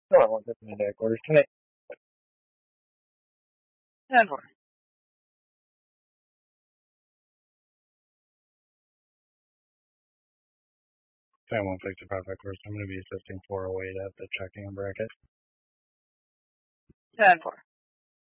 Hello, what's up in the day quarters tonight? 10-4. Fan 165 quarters. I'm going to be assisting 408 at the checking bracket. 10-4.